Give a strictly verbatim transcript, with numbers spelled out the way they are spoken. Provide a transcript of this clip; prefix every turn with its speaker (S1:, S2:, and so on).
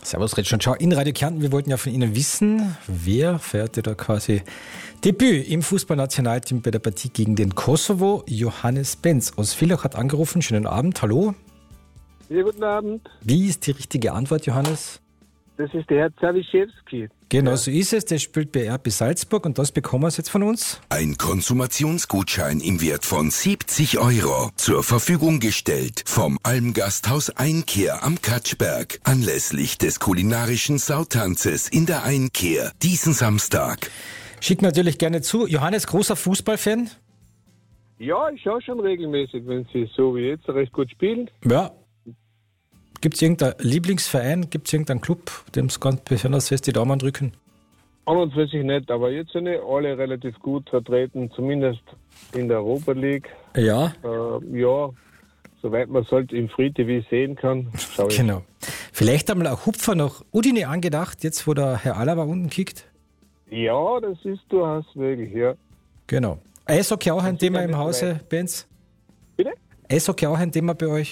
S1: Servus, Red Schau in Radio Kärnten. Wir wollten ja von Ihnen wissen, wer feierte da quasi Debüt im Fußballnationalteam bei der Partie gegen den Kosovo. Johannes Benz aus Villach hat angerufen. Schönen Abend, hallo.
S2: Ja, guten Abend.
S1: Wie ist die richtige Antwort, Johannes?
S2: Das ist der Herr Zawischewski.
S1: Genau, ja. So ist es. Der spielt bei R B Salzburg und das bekommen wir jetzt von uns.
S3: Ein Konsumationsgutschein im Wert von siebzig Euro zur Verfügung gestellt vom Almgasthaus Einkehr am Katschberg anlässlich des kulinarischen Sautanzes in der Einkehr diesen Samstag.
S1: Schickt natürlich gerne zu. Johannes, großer Fußballfan?
S2: Ja, ich schaue schon regelmäßig, wenn sie so wie jetzt recht gut spielen.
S1: Ja. Gibt es irgendeinen Lieblingsverein, gibt es irgendeinen Club, dem es ganz besonders fest die Daumen drücken?
S2: An und für sich nicht, aber jetzt sind alle relativ gut vertreten, zumindest in der Europa League.
S1: Ja.
S2: Äh, ja, soweit man es halt im Free T V sehen kann, schaue ich.
S1: Genau. Vielleicht einmal ein Hupfer nach Udine angedacht, jetzt wo der Herr Alaba unten kickt?
S2: Ja, das ist durchaus möglich, ja.
S1: Genau. Eishockey auch ein
S2: Das
S1: Thema
S2: ist ja
S1: im
S2: nicht
S1: Hause,
S2: weit.
S1: Benz?
S2: Bitte?
S1: Eishockey auch ein Thema bei euch?